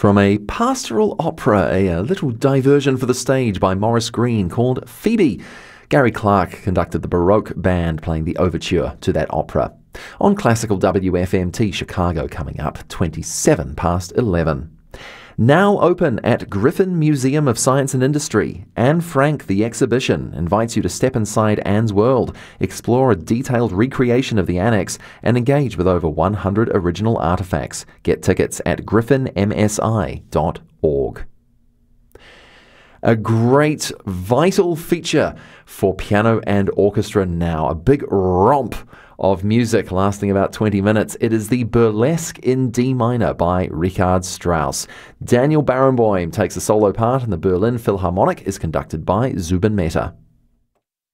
From a pastoral opera, a little diversion for the stage by Maurice Greene called Phoebe. Gary Clark conducted the Baroque band playing the overture to that opera. On Classical WFMT Chicago coming up, 27 past 11. Now open at Griffin Museum of Science and Industry. Anne Frank, the exhibition, invites you to step inside Anne's world, explore a detailed recreation of the annex, and engage with over 100 original artifacts. Get tickets at griffinmsi.org. A great, vital feature for piano and orchestra now. A big romp of music lasting about 20 minutes. It is the Burlesque in D minor by Richard Strauss. Daniel Barenboim takes a solo part, and the Berlin Philharmonic is conducted by Zubin Mehta.